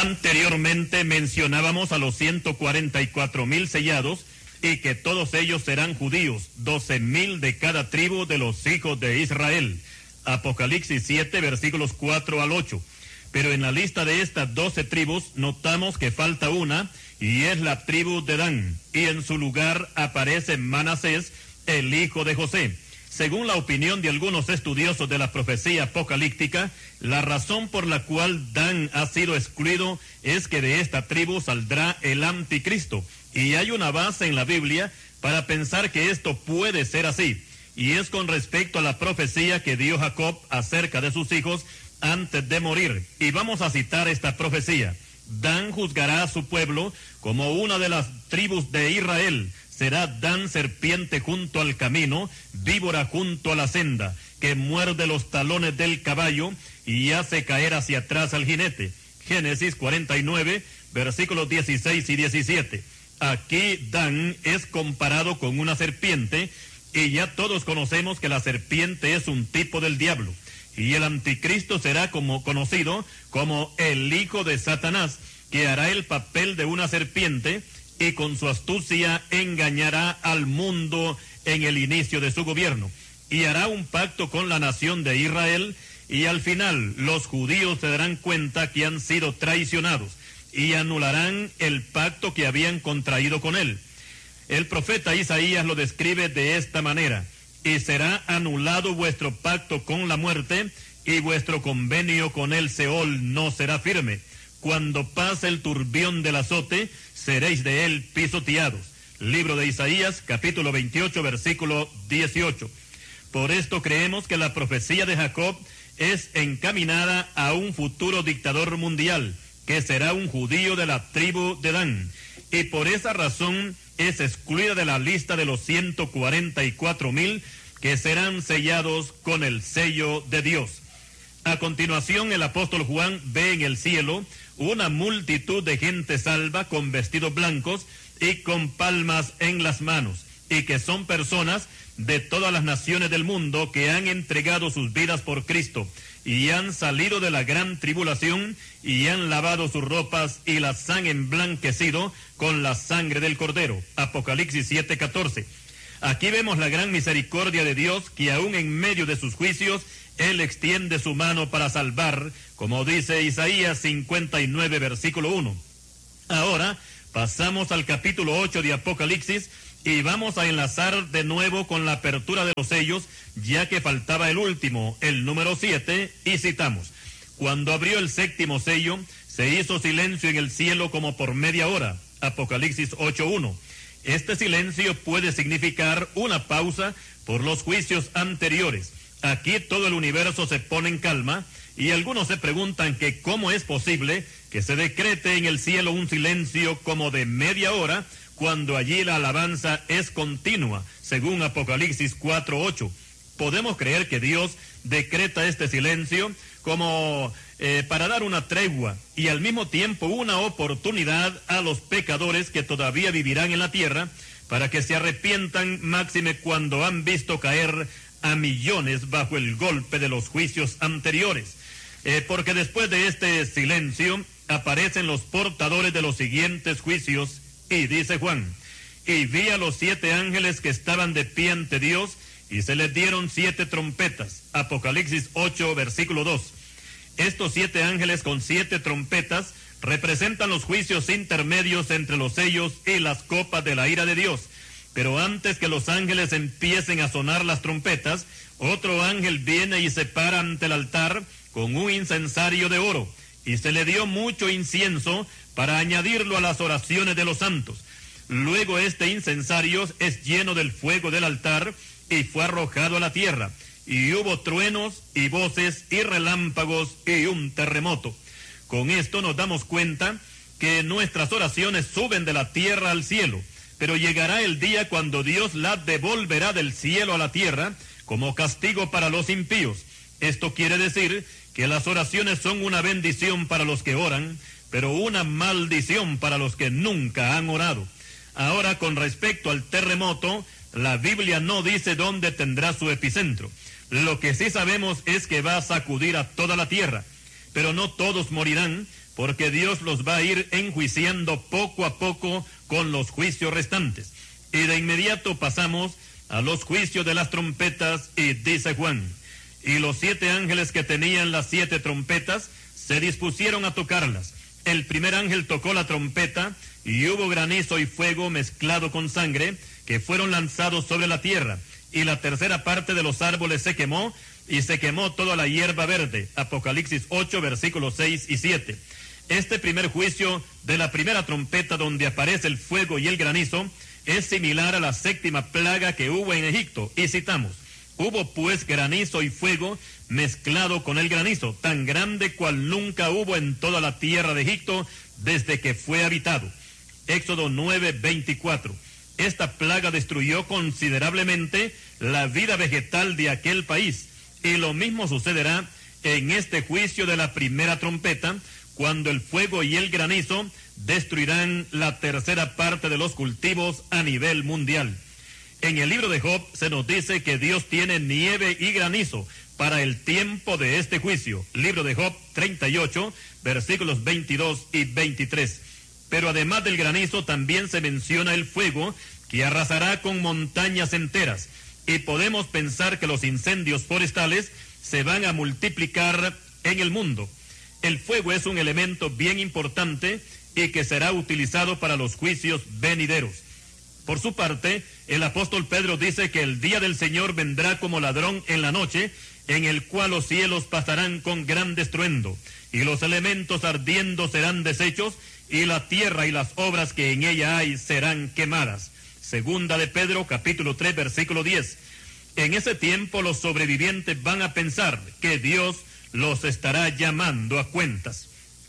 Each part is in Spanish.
Anteriormente mencionábamos a los 144,000 sellados y que todos ellos serán judíos, 12,000 de cada tribu de los hijos de Israel. Apocalipsis 7, versículos 4 al 8. Pero en la lista de estas 12 tribus notamos que falta una, y es la tribu de Dan, y en su lugar aparece Manasés, el hijo de José. Según la opinión de algunos estudiosos de la profecía apocalíptica, la razón por la cual Dan ha sido excluido es que de esta tribu saldrá el anticristo, y hay una base en la Biblia para pensar que esto puede ser así, y es con respecto a la profecía que dio Jacob acerca de sus hijos antes de morir. Y vamos a citar esta profecía. Dan juzgará a su pueblo como una de las tribus de Israel. Será Dan serpiente junto al camino, víbora junto a la senda, que muerde los talones del caballo y hace caer hacia atrás al jinete. Génesis 49, versículos 16 y 17. Aquí Dan es comparado con una serpiente, y ya todos conocemos que la serpiente es un tipo del diablo. Y el anticristo será conocido como el hijo de Satanás, que hará el papel de una serpiente y con su astucia engañará al mundo en el inicio de su gobierno. Y hará un pacto con la nación de Israel, y al final los judíos se darán cuenta que han sido traicionados y anularán el pacto que habían contraído con él. El profeta Isaías lo describe de esta manera: y será anulado vuestro pacto con la muerte, y vuestro convenio con el Seol no será firme. Cuando pase el turbión del azote, seréis de él pisoteados. Libro de Isaías, capítulo 28, versículo 18. Por esto creemos que la profecía de Jacob es encaminada a un futuro dictador mundial, que será un judío de la tribu de Dan, y por esa razón es excluida de la lista de los 144,000 que serán sellados con el sello de Dios. A continuación, el apóstol Juan ve en el cielo una multitud de gente salva con vestidos blancos y con palmas en las manos, y que son personas de todas las naciones del mundo que han entregado sus vidas por Cristo y han salido de la gran tribulación y han lavado sus ropas y las han emblanquecido con la sangre del Cordero. Apocalipsis 7:14. Aquí vemos la gran misericordia de Dios, que aún en medio de sus juicios Él extiende su mano para salvar, como dice Isaías 59, versículo 1. Ahora pasamos al capítulo 8 de Apocalipsis y vamos a enlazar de nuevo con la apertura de los sellos, ya que faltaba el último, el número 7, y citamos: cuando abrió el séptimo sello, se hizo silencio en el cielo como por media hora. Apocalipsis 8:1. Este silencio puede significar una pausa por los juicios anteriores. Aquí todo el universo se pone en calma, y algunos se preguntan que cómo es posible que se decrete en el cielo un silencio como de media hora, cuando allí la alabanza es continua, según Apocalipsis 4:8. Podemos creer que Dios decreta este silencio como para dar una tregua y al mismo tiempo una oportunidad a los pecadores que todavía vivirán en la tierra, para que se arrepientan, máxime cuando han visto caer a millones bajo el golpe de los juicios anteriores. Porque después de este silencio aparecen los portadores de los siguientes juicios, y dice Juan: y vi a los 7 ángeles que estaban de pie ante Dios, y se les dieron 7 trompetas. Apocalipsis 8, versículo 2. Estos 7 ángeles con 7 trompetas representan los juicios intermedios entre los sellos y las copas de la ira de Dios. Pero antes que los ángeles empiecen a sonar las trompetas, otro ángel viene y se para ante el altar con un incensario de oro, y se le dio mucho incienso para añadirlo a las oraciones de los santos. Luego este incensario es lleno del fuego del altar y fue arrojado a la tierra, y hubo truenos y voces y relámpagos y un terremoto. Con esto nos damos cuenta que nuestras oraciones suben de la tierra al cielo, pero llegará el día cuando Dios las devolverá del cielo a la tierra como castigo para los impíos. Esto quiere decir que las oraciones son una bendición para los que oran, pero una maldición para los que nunca han orado. Ahora, con respecto al terremoto, la Biblia no dice dónde tendrá su epicentro. Lo que sí sabemos es que va a sacudir a toda la tierra, pero no todos morirán, porque Dios los va a ir enjuiciando poco a poco con los juicios restantes. Y de inmediato pasamos a los juicios de las trompetas, y dice Juan: y los 7 ángeles que tenían las 7 trompetas se dispusieron a tocarlas. El primer ángel tocó la trompeta, y hubo granizo y fuego mezclado con sangre, que fueron lanzados sobre la tierra, y la tercera parte de los árboles se quemó, y se quemó toda la hierba verde. Apocalipsis 8, versículos 6 y 7. Este primer juicio de la primera trompeta, donde aparece el fuego y el granizo, es similar a la 7ª plaga que hubo en Egipto, y citamos: hubo pues granizo y fuego mezclado con el granizo, tan grande cual nunca hubo en toda la tierra de Egipto desde que fue habitado. Éxodo 9, 24. Esta plaga destruyó considerablemente la vida vegetal de aquel país, y lo mismo sucederá en este juicio de la primera trompeta, cuando el fuego y el granizo destruirán la tercera parte de los cultivos a nivel mundial. En el libro de Job se nos dice que Dios tiene nieve y granizo para el tiempo de este juicio. Libro de Job 38, versículos 22 y 23. Pero además del granizo también se menciona el fuego, que arrasará con montañas enteras. Y podemos pensar que los incendios forestales se van a multiplicar en el mundo. El fuego es un elemento bien importante y que será utilizado para los juicios venideros. Por su parte, el apóstol Pedro dice que el día del Señor vendrá como ladrón en la noche, en el cual los cielos pasarán con gran estruendo, y los elementos ardiendo serán deshechos, y la tierra y las obras que en ella hay serán quemadas. Segunda de Pedro, capítulo 3, versículo 10. En ese tiempo los sobrevivientes van a pensar que Dios los estará llamando a cuentas.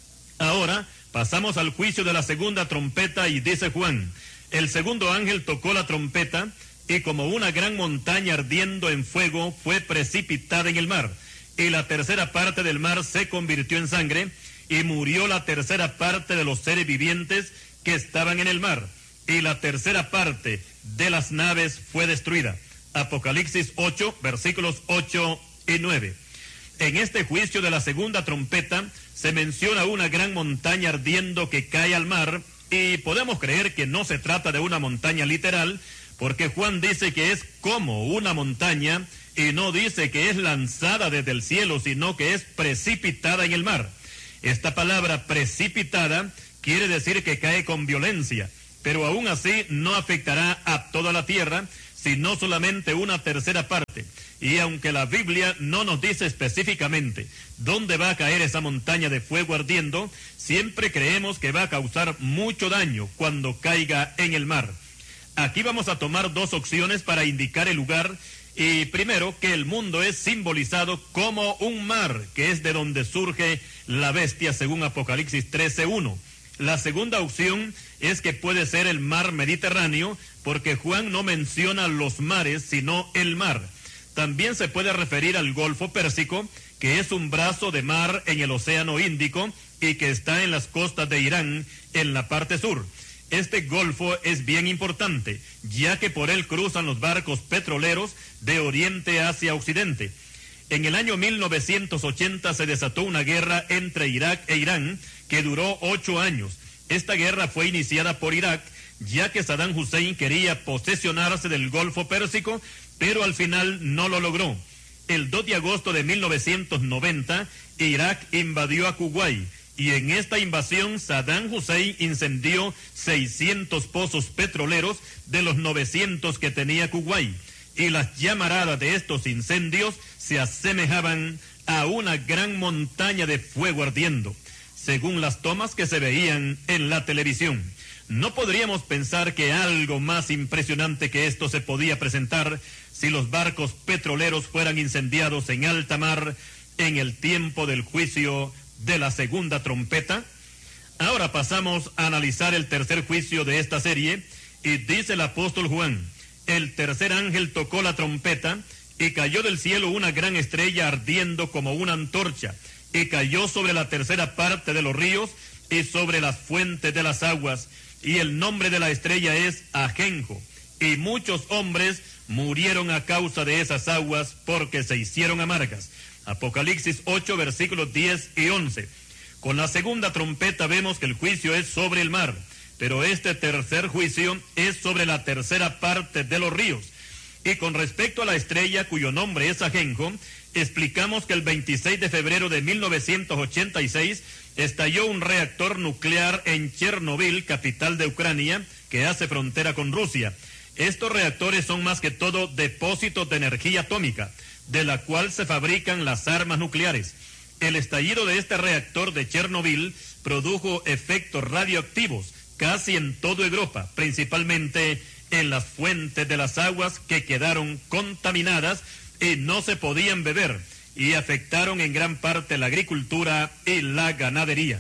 Ahora pasamos al juicio de la segunda trompeta, y dice Juan: el segundo ángel tocó la trompeta, y como una gran montaña ardiendo en fuego fue precipitada en el mar, y la tercera parte del mar se convirtió en sangre, y murió la tercera parte de los seres vivientes que estaban en el mar, y la tercera parte de las naves fue destruida. Apocalipsis 8, versículos 8 y 9. En este juicio de la segunda trompeta se menciona una gran montaña ardiendo que cae al mar, y podemos creer que no se trata de una montaña literal, porque Juan dice que es como una montaña, y no dice que es lanzada desde el cielo, sino que es precipitada en el mar. Esta palabra precipitada quiere decir que cae con violencia, pero aún así no afectará a toda la tierra, sino solamente una tercera parte. Y aunque la Biblia no nos dice específicamente dónde va a caer esa montaña de fuego ardiendo, siempre creemos que va a causar mucho daño cuando caiga en el mar. Aquí vamos a tomar 2 opciones para indicar el lugar. Y primero, que el mundo es simbolizado como un mar, que es de donde surge la bestia, según Apocalipsis 13:1. La segunda opción es que puede ser el mar Mediterráneo, porque Juan no menciona los mares, sino el mar. También se puede referir al Golfo Pérsico, que es un brazo de mar en el Océano Índico y que está en las costas de Irán, en la parte sur. Este golfo es bien importante, ya que por él cruzan los barcos petroleros de oriente hacia occidente. En el año 1980 se desató una guerra entre Irak e Irán que duró 8 años. Esta guerra fue iniciada por Irak, ya que Saddam Hussein quería posesionarse del Golfo Pérsico, pero al final no lo logró. El 2 de agosto de 1990, Irak invadió a Kuwait, y en esta invasión Saddam Hussein incendió 600 pozos petroleros de los 900 que tenía Kuwait, y las llamaradas de estos incendios se asemejaban a una gran montaña de fuego ardiendo, según las tomas que se veían en la televisión. No podríamos pensar que algo más impresionante que esto se podía presentar si los barcos petroleros fueran incendiados en alta mar en el tiempo del juicio de la segunda trompeta. Ahora pasamos a analizar el tercer juicio de esta serie, y dice el apóstol Juan: el tercer ángel tocó la trompeta, y cayó del cielo una gran estrella ardiendo como una antorcha, y cayó sobre la tercera parte de los ríos y sobre las fuentes de las aguas, y el nombre de la estrella es Ajenjo, y muchos hombres murieron a causa de esas aguas porque se hicieron amargas. Apocalipsis 8, versículos 10 y 11. Con la segunda trompeta vemos que el juicio es sobre el mar, pero este tercer juicio es sobre la tercera parte de los ríos. Y con respecto a la estrella cuyo nombre es Ajenjo, explicamos que el 26 de febrero de 1986 estalló un reactor nuclear en Chernobyl, capital de Ucrania, que hace frontera con Rusia. Estos reactores son más que todo depósitos de energía atómica, de la cual se fabrican las armas nucleares. El estallido de este reactor de Chernobyl produjo efectos radioactivos casi en toda Europa, principalmente en las fuentes de las aguas que quedaron contaminadas y no se podían beber, y afectaron en gran parte la agricultura y la ganadería.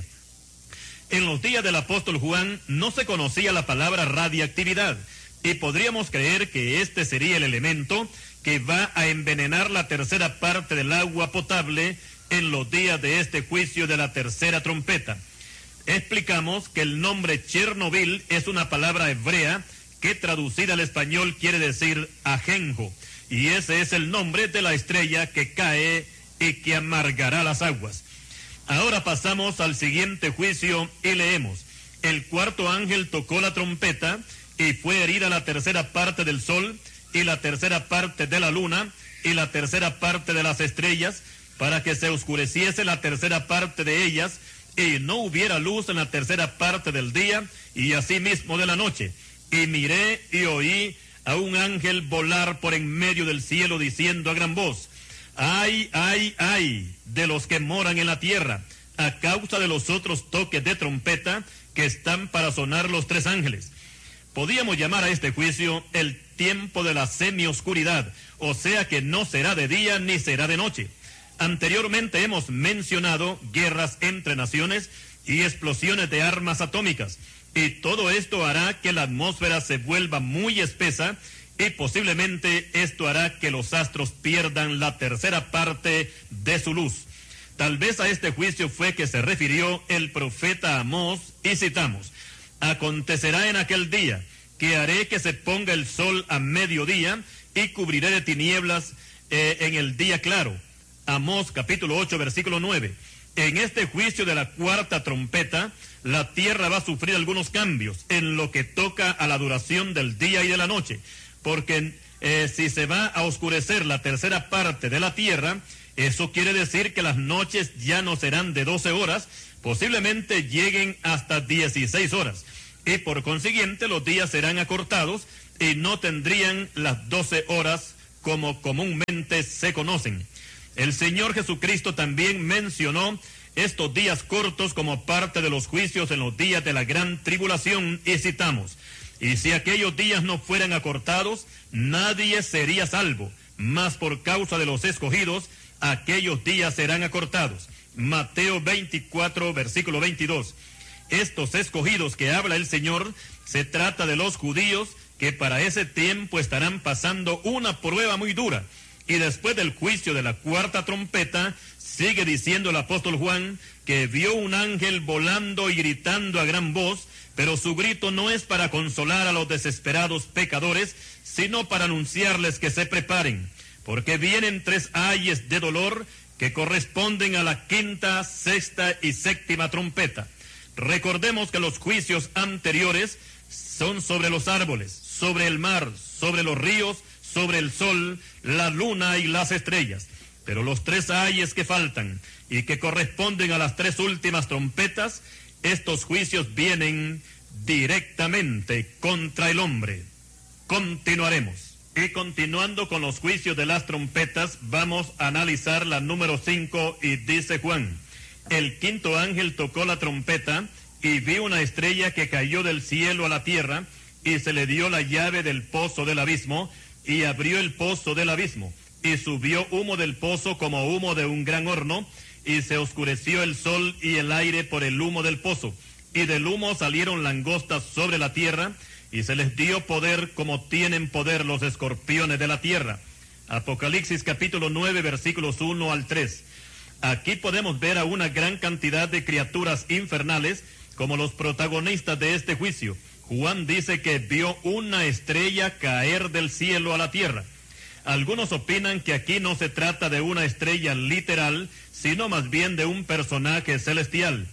En los días del apóstol Juan no se conocía la palabra radiactividad, y podríamos creer que este sería el elemento que va a envenenar la tercera parte del agua potable en los días de este juicio de la tercera trompeta. Explicamos que el nombre Chernobyl es una palabra hebrea que traducida al español quiere decir ajenjo, y ese es el nombre de la estrella que cae y que amargará las aguas. Ahora pasamos al siguiente juicio y leemos: el cuarto ángel tocó la trompeta y fue herida la tercera parte del sol y la tercera parte de la luna y la tercera parte de las estrellas, para que se oscureciese la tercera parte de ellas y no hubiera luz en la tercera parte del día y asimismo de la noche. Y miré y oí a un ángel volar por en medio del cielo diciendo a gran voz: ¡ay, ay, ay! De los que moran en la tierra, a causa de los otros toques de trompeta que están para sonar los tres ángeles. Podíamos llamar a este juicio el tiempo de la semioscuridad, o sea que no será de día ni será de noche. Anteriormente hemos mencionado guerras entre naciones y explosiones de armas atómicas, y todo esto hará que la atmósfera se vuelva muy espesa, y posiblemente esto hará que los astros pierdan la tercera parte de su luz. Tal vez a este juicio fue que se refirió el profeta Amós, y citamos: acontecerá en aquel día que haré que se ponga el sol a mediodía y cubriré de tinieblas en el día claro. Amós capítulo 8 versículo 9. En este juicio de la cuarta trompeta, la tierra va a sufrir algunos cambios en lo que toca a la duración del día y de la noche, porque si se va a oscurecer la tercera parte de la tierra, eso quiere decir que las noches ya no serán de 12 horas, posiblemente lleguen hasta 16 horas, y por consiguiente los días serán acortados y no tendrían las 12 horas como comúnmente se conocen. El Señor Jesucristo también mencionó estos días cortos como parte de los juicios en los días de la gran tribulación, y citamos: y si aquellos días no fueran acortados, nadie sería salvo, mas por causa de los escogidos, aquellos días serán acortados. Mateo 24, versículo 22. Estos escogidos que habla el Señor, se trata de los judíos que para ese tiempo estarán pasando una prueba muy dura. Y después del juicio de la cuarta trompeta, sigue diciendo el apóstol Juan que vio un ángel volando y gritando a gran voz, pero su grito no es para consolar a los desesperados pecadores, sino para anunciarles que se preparen, porque vienen 3 ayes de dolor que corresponden a la quinta, sexta y séptima trompeta. Recordemos que los juicios anteriores son sobre los árboles, sobre el mar, sobre los ríos, sobre el sol, la luna y las estrellas. Pero los 3 ayes que faltan y que corresponden a las 3 últimas trompetas, estos juicios vienen directamente contra el hombre. Continuaremos. Y continuando con los juicios de las trompetas, vamos a analizar la número 5, y dice Juan: el quinto ángel tocó la trompeta y vi una estrella que cayó del cielo a la tierra, y se le dio la llave del pozo del abismo, y abrió el pozo del abismo, y subió humo del pozo como humo de un gran horno, y se oscureció el sol y el aire por el humo del pozo, y del humo salieron langostas sobre la tierra, y se les dio poder como tienen poder los escorpiones de la tierra. Apocalipsis capítulo 9 versículos 1 al 3. Aquí podemos ver a una gran cantidad de criaturas infernales como los protagonistas de este juicio. Juan dice que vio una estrella caer del cielo a la tierra. Algunos opinan que aquí no se trata de una estrella literal, sino más bien de un personaje celestial.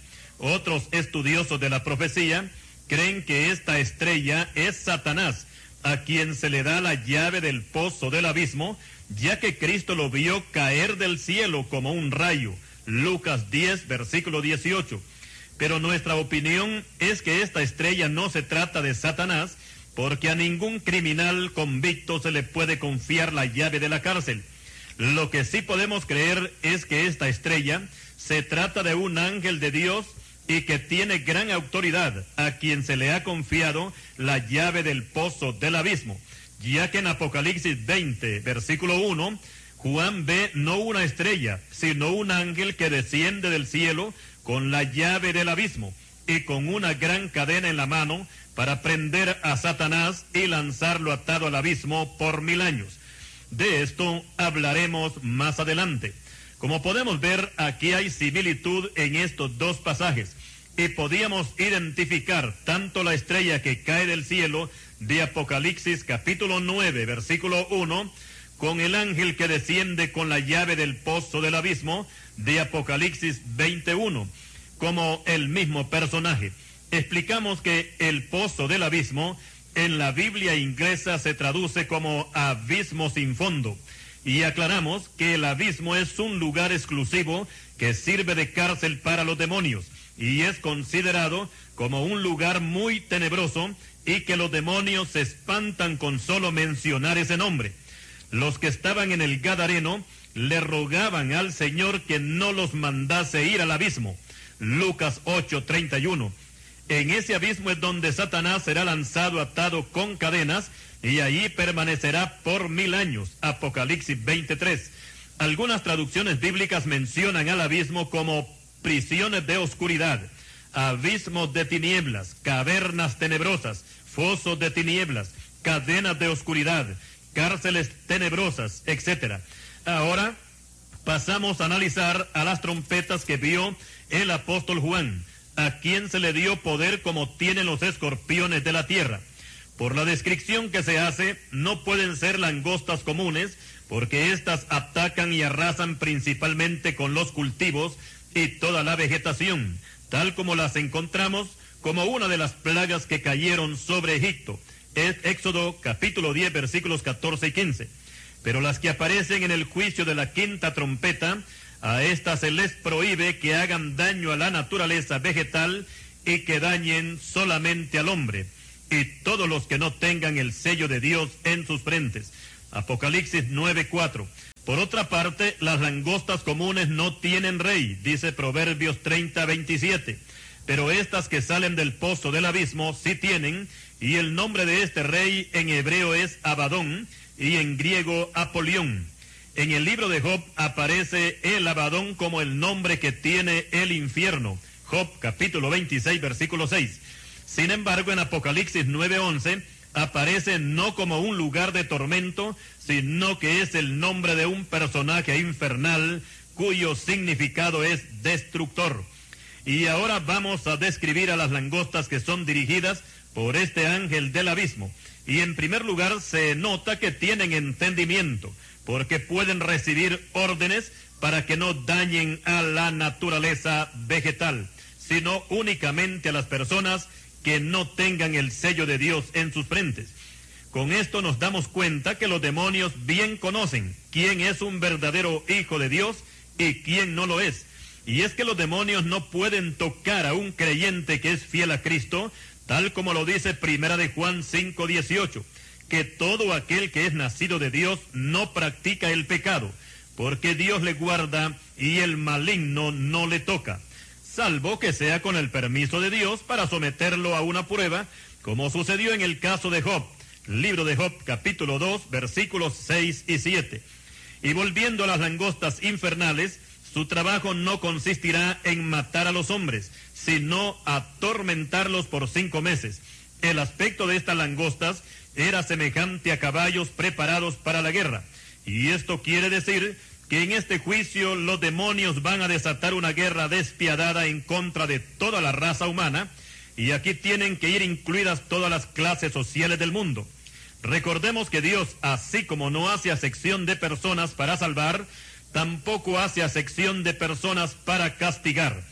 Otros estudiosos de la profecía creen que esta estrella es Satanás, a quien se le da la llave del pozo del abismo, ya que Cristo lo vio caer del cielo como un rayo. Lucas 10, versículo 18. Pero nuestra opinión es que esta estrella no se trata de Satanás, porque a ningún criminal convicto se le puede confiar la llave de la cárcel. Lo que sí podemos creer es que esta estrella se trata de un ángel de Dios y que tiene gran autoridad, a quien se le ha confiado la llave del pozo del abismo, ya que en Apocalipsis 20, versículo 1, Juan ve no una estrella, sino un ángel que desciende del cielo con la llave del abismo y con una gran cadena en la mano para prender a Satanás y lanzarlo atado al abismo por 1000 años. De esto hablaremos más adelante. Como podemos ver, aquí hay similitud en estos dos pasajes y podíamos identificar tanto la estrella que cae del cielo de Apocalipsis capítulo 9, versículo 1, con el ángel que desciende con la llave del pozo del abismo de Apocalipsis 21, como el mismo personaje. Explicamos que el pozo del abismo en la Biblia inglesa se traduce como abismo sin fondo. Y aclaramos que el abismo es un lugar exclusivo que sirve de cárcel para los demonios y es considerado como un lugar muy tenebroso y que los demonios se espantan con solo mencionar ese nombre. Los que estaban en el Gadareno le rogaban al Señor que no los mandase ir al abismo. Lucas 8:31. En ese abismo es donde Satanás será lanzado atado con cadenas y allí permanecerá por 1000 años. Apocalipsis 23. Algunas traducciones bíblicas mencionan al abismo como prisiones de oscuridad, abismos de tinieblas, cavernas tenebrosas, fosos de tinieblas, cadenas de oscuridad, cárceles tenebrosas, etc. Ahora pasamos a analizar a las trompetas que vio el apóstol Juan, a quien se le dio poder como tienen los escorpiones de la tierra. Por la descripción que se hace, no pueden ser langostas comunes, porque éstas atacan y arrasan principalmente con los cultivos y toda la vegetación, tal como las encontramos como una de las plagas que cayeron sobre Egipto. Es Éxodo capítulo 10, versículos 14 y 15. Pero las que aparecen en el juicio de la quinta trompeta, a estas se les prohíbe que hagan daño a la naturaleza vegetal y que dañen solamente al hombre y todos los que no tengan el sello de Dios en sus frentes. Apocalipsis 9:4. Por otra parte, las langostas comunes no tienen rey, dice Proverbios 30:27. Pero estas que salen del pozo del abismo sí tienen, y el nombre de este rey en hebreo es Abadón y en griego Apolión. En el libro de Job aparece el Abadón como el nombre que tiene el infierno. Job capítulo 26, versículo 6. Sin embargo, en Apocalipsis 9:11 aparece no como un lugar de tormento, sino que es el nombre de un personaje infernal cuyo significado es destructor. Y ahora vamos a describir a las langostas que son dirigidas por este ángel del abismo. Y en primer lugar se nota que tienen entendimiento, porque pueden recibir órdenes para que no dañen a la naturaleza vegetal, sino únicamente a las personas que no tengan el sello de Dios en sus frentes. Con esto nos damos cuenta que los demonios bien conocen quién es un verdadero hijo de Dios y quién no lo es. Y es que los demonios no pueden tocar a un creyente que es fiel a Cristo, tal como lo dice Primera de Juan 5:18, que todo aquel que es nacido de Dios no practica el pecado, porque Dios le guarda y el maligno no le toca, salvo que sea con el permiso de Dios para someterlo a una prueba, como sucedió en el caso de Job. Libro de Job, capítulo 2, versículos 6 y 7. Y volviendo a las langostas infernales, su trabajo no consistirá en matar a los hombres, sino atormentarlos por 5 meses. El aspecto de estas langostas era semejante a caballos preparados para la guerra. Y esto quiere decir que en este juicio los demonios van a desatar una guerra despiadada en contra de toda la raza humana, y aquí tienen que ir incluidas todas las clases sociales del mundo. Recordemos que Dios, así como no hace acepción de personas para salvar, tampoco hace acepción de personas para castigar.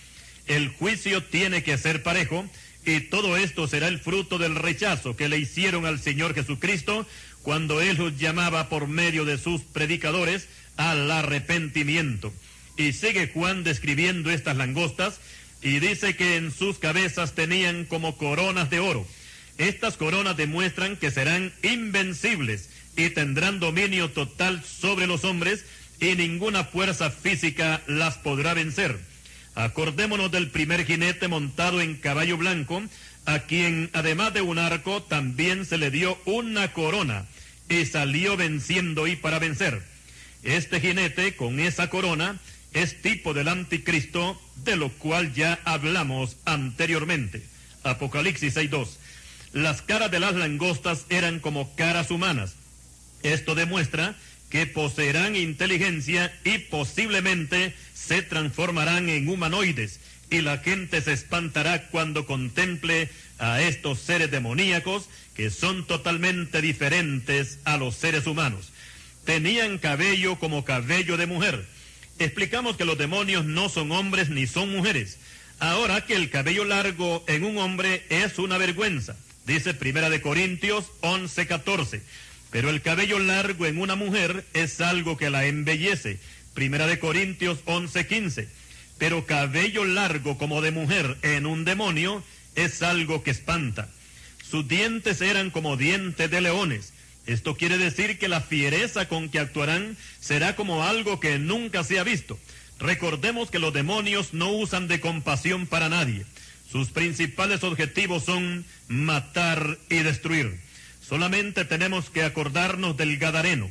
El juicio tiene que ser parejo, y todo esto será el fruto del rechazo que le hicieron al Señor Jesucristo cuando Él los llamaba por medio de sus predicadores al arrepentimiento. Y sigue Juan describiendo estas langostas, y dice que en sus cabezas tenían como coronas de oro. Estas coronas demuestran que serán invencibles y tendrán dominio total sobre los hombres, y ninguna fuerza física las podrá vencer. Acordémonos del primer jinete montado en caballo blanco, a quien además de un arco también se le dio una corona, y salió venciendo y para vencer. Este jinete con esa corona es tipo del anticristo, de lo cual ya hablamos anteriormente. Apocalipsis 6:2. Las caras de las langostas eran como caras humanas. Esto demuestra que poseerán inteligencia y posiblemente se transformarán en humanoides, y la gente se espantará cuando contemple a estos seres demoníacos que son totalmente diferentes a los seres humanos. Tenían cabello como cabello de mujer. Explicamos que los demonios no son hombres ni son mujeres. Ahora, que el cabello largo en un hombre es una vergüenza, dice 1 Corintios 11:14. Pero el cabello largo en una mujer es algo que la embellece, 1 Corintios 11:15. Pero cabello largo como de mujer en un demonio es algo que espanta. Sus dientes eran como dientes de leones. Esto quiere decir que la fiereza con que actuarán será como algo que nunca se ha visto. Recordemos que los demonios no usan de compasión para nadie. Sus principales objetivos son matar y destruir. Solamente tenemos que acordarnos del Gadareno.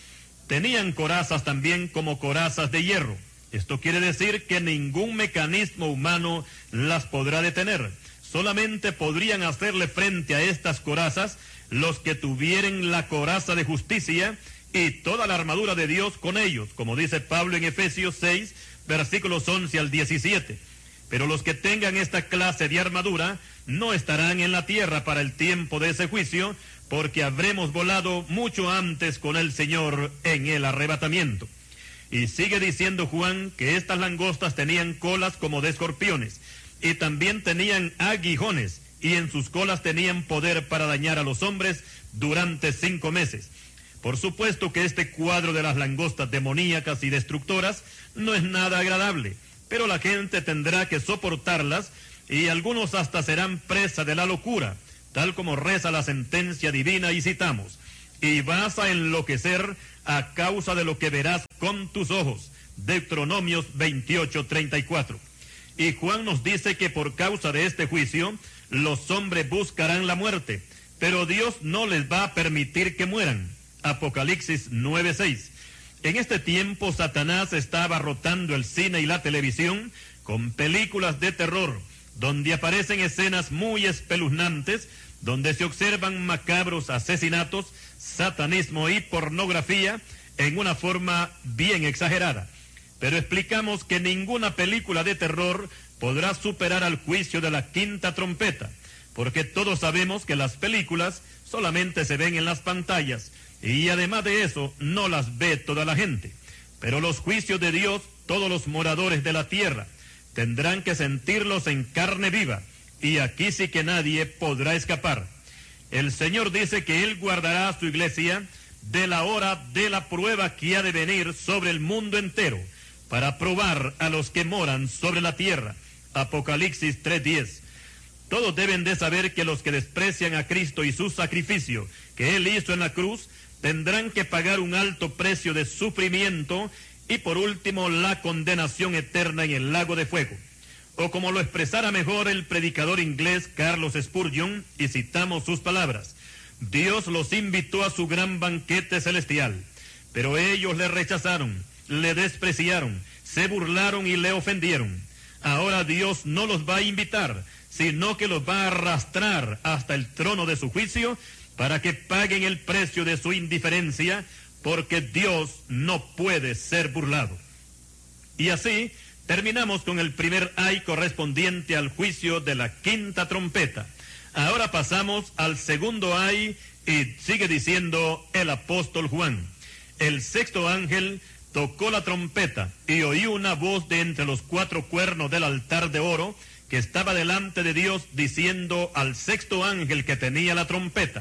Tenían corazas también como corazas de hierro. Esto quiere decir que ningún mecanismo humano las podrá detener. Solamente podrían hacerle frente a estas corazas los que tuvieren la coraza de justicia y toda la armadura de Dios con ellos, como dice Pablo en Efesios 6, versículos 11 al 17. Pero los que tengan esta clase de armadura no estarán en la tierra para el tiempo de ese juicio, porque habremos volado mucho antes con el Señor en el arrebatamiento. Y sigue diciendo Juan que estas langostas tenían colas como de escorpiones, y también tenían aguijones, y en sus colas tenían poder para dañar a los hombres durante 5 meses. Por supuesto que este cuadro de las langostas demoníacas y destructoras no es nada agradable, pero la gente tendrá que soportarlas, y algunos hasta serán presa de la locura, tal como reza la sentencia divina, y citamos: y vas a enloquecer a causa de lo que verás con tus ojos. Deuteronomios 28:34. Y Juan nos dice que por causa de este juicio, los hombres buscarán la muerte, pero Dios no les va a permitir que mueran. Apocalipsis 9:6. En este tiempo Satanás está abarrotando el cine y la televisión con películas de terror, donde aparecen escenas muy espeluznantes, donde se observan macabros asesinatos, satanismo y pornografía en una forma bien exagerada. Pero explicamos que ninguna película de terror podrá superar al juicio de la quinta trompeta, porque todos sabemos que las películas solamente se ven en las pantallas, y además de eso no las ve toda la gente. Pero los juicios de Dios, todos los moradores de la tierra tendrán que sentirlos en carne viva, y aquí sí que nadie podrá escapar. El Señor dice que Él guardará a su iglesia de la hora de la prueba que ha de venir sobre el mundo entero, para probar a los que moran sobre la tierra. Apocalipsis 3:10. Todos deben de saber que los que desprecian a Cristo y su sacrificio que Él hizo en la cruz, tendrán que pagar un alto precio de sufrimiento, y por último la condenación eterna en el lago de fuego. O como lo expresara mejor el predicador inglés Carlos Spurgeon, y citamos sus palabras: Dios los invitó a su gran banquete celestial, pero ellos le rechazaron, le despreciaron, se burlaron y le ofendieron. Ahora Dios no los va a invitar, sino que los va a arrastrar hasta el trono de su juicio para que paguen el precio de su indiferencia, porque Dios no puede ser burlado. Y así terminamos con el primer ay correspondiente al juicio de la quinta trompeta. Ahora pasamos al segundo ay, y sigue diciendo el apóstol Juan: el sexto ángel tocó la trompeta, y oí una voz de entre los 4 cuernos del altar de oro que estaba delante de Dios, diciendo al 6º ángel que tenía la trompeta: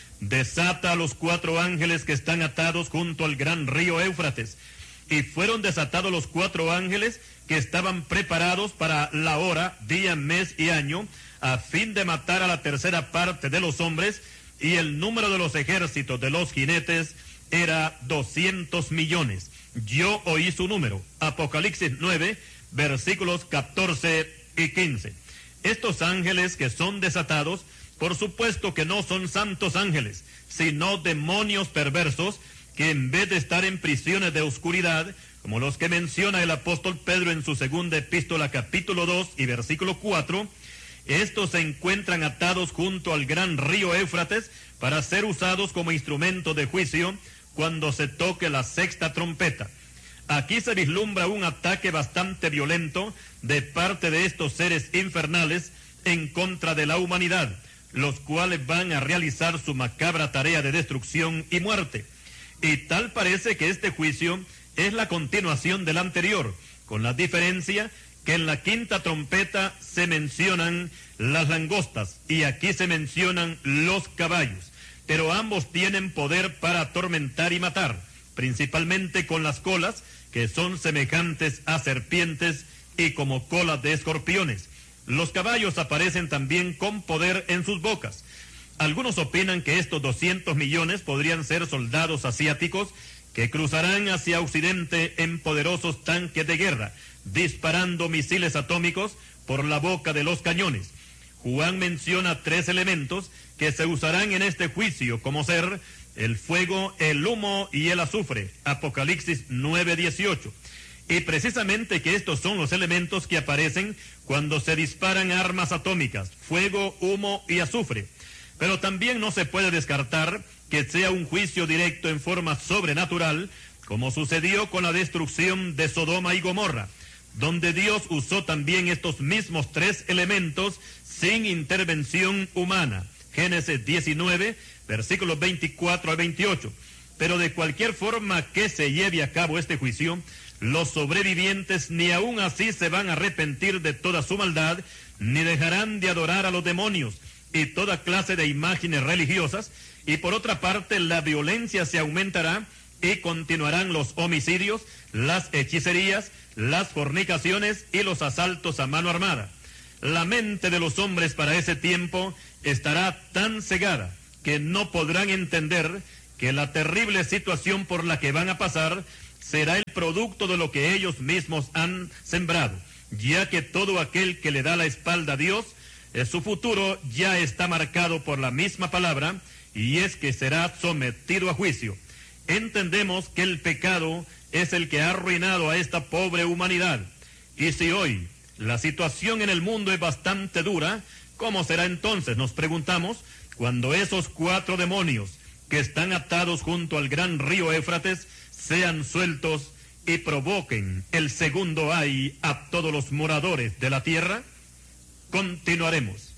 desata a los 4 ángeles que están atados junto al gran río Éufrates. Y fueron desatados los 4 ángeles que estaban preparados para la hora, día, mes y año, a fin de matar a la tercera parte de los hombres, y el número de los ejércitos de los jinetes era 200 millones. Yo oí su número. Apocalipsis 9, versículos 14 y 15. Estos ángeles que son desatados, por supuesto que no son santos ángeles, sino demonios perversos, que en vez de estar en prisiones de oscuridad, como los que menciona el apóstol Pedro en su segunda epístola, capítulo 2 y versículo 4, estos se encuentran atados junto al gran río Éufrates para ser usados como instrumento de juicio cuando se toque la 6ª trompeta. Aquí se vislumbra un ataque bastante violento de parte de estos seres infernales en contra de la humanidad, los cuales van a realizar su macabra tarea de destrucción y muerte. Y tal parece que este juicio es la continuación del anterior, con la diferencia que en la 5ª trompeta se mencionan las langostas y aquí se mencionan los caballos, pero ambos tienen poder para atormentar y matar, principalmente con las colas, que son semejantes a serpientes y como colas de escorpiones. Los caballos aparecen también con poder en sus bocas. Algunos opinan que estos 200 millones podrían ser soldados asiáticos que cruzarán hacia Occidente en poderosos tanques de guerra, disparando misiles atómicos por la boca de los cañones. Juan menciona 3 elementos que se usarán en este juicio, como ser el fuego, el humo y el azufre. Apocalipsis 9:18. Y precisamente que estos son los elementos que aparecen cuando se disparan armas atómicas: fuego, humo y azufre. Pero también no se puede descartar que sea un juicio directo en forma sobrenatural, como sucedió con la destrucción de Sodoma y Gomorra, donde Dios usó también estos mismos 3 elementos sin intervención humana. Génesis 19, versículos 24 a 28. Pero de cualquier forma que se lleve a cabo este juicio, los sobrevivientes ni aún así se van a arrepentir de toda su maldad, ni dejarán de adorar a los demonios y toda clase de imágenes religiosas, y por otra parte la violencia se aumentará y continuarán los homicidios, las hechicerías, las fornicaciones y los asaltos a mano armada. La mente de los hombres para ese tiempo estará tan cegada que no podrán entender que la terrible situación por la que van a pasar será el producto de lo que ellos mismos han sembrado, ya que todo aquel que le da la espalda a Dios, su futuro ya está marcado por la misma palabra, y es que será sometido a juicio. Entendemos que el pecado es el que ha arruinado a esta pobre humanidad. Y si hoy la situación en el mundo es bastante dura, ¿cómo será entonces, nos preguntamos, cuando esos 4 demonios que están atados junto al gran río Éufrates sean sueltos y provoquen el segundo ay a todos los moradores de la tierra? Continuaremos.